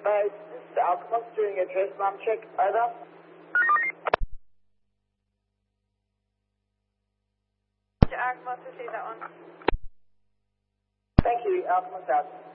Base, this is Alchemist doing a dress mom check. Over. Alchemist, I see that one. Thank you, Alchemist out.